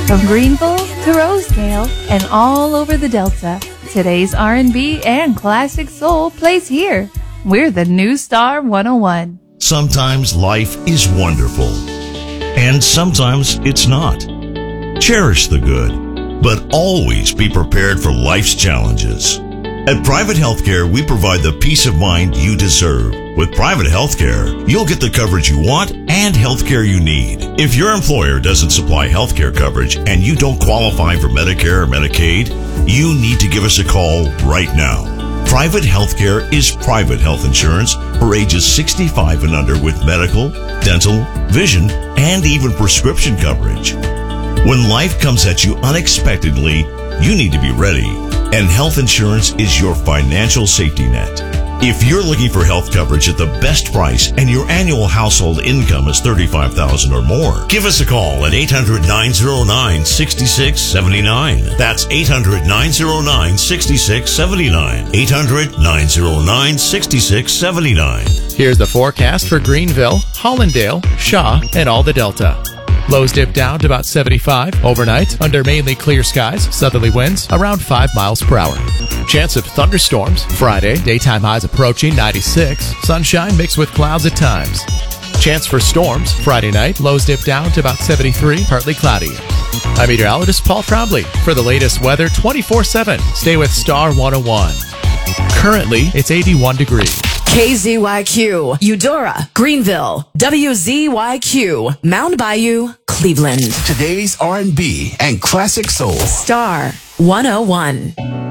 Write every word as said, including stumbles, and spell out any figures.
From Greenville to Rosedale and all over the Delta, today's R and B and classic soul plays here. We're the new Star one oh one. Sometimes life is wonderful, and sometimes it's not. Cherish the good, but always be prepared for life's challenges. At Private Healthcare, we provide the peace of mind you deserve. With Private Healthcare, you'll get the coverage you want and healthcare you need. If your employer doesn't supply healthcare coverage and you don't qualify for Medicare or Medicaid, you need to give us a call right now. Private Healthcare is private health insurance for ages sixty-five and under with medical, dental, vision, and even prescription coverage. When life comes at you unexpectedly, you need to be ready, and health insurance is your financial safety net. If you're looking for health coverage at the best price and your annual household income is thirty-five thousand dollars or more, give us a call at eight hundred, nine oh nine, six six seven nine. That's eight hundred, nine oh nine, six six seven nine. eight hundred, nine oh nine, six six seven nine. Here's the forecast for Greenville, Hollandale, Shaw, and all the Delta. Lows dip down to about seventy-five overnight under mainly clear skies, southerly winds around five miles per hour. Chance of thunderstorms Friday, daytime highs approaching ninety-six, sunshine mixed with clouds at times. Chance for storms Friday night, lows dip down to about seventy-three, partly cloudy. I'm meteorologist Paul Trombley for the latest weather twenty-four seven. Stay with Star one oh one. Currently, it's eighty-one degrees. K Z Y Q, Eudora, Greenville, W Z Y Q, Mound Bayou, Cleveland. Today's R and B and classic soul. Star one oh one.